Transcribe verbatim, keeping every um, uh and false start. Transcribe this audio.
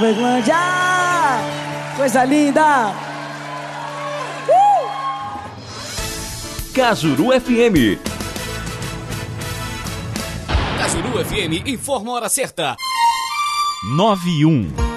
Verlândia, coisa linda! Uh! Cajuru F M. Cajuru F M informa a hora certa. nove e um.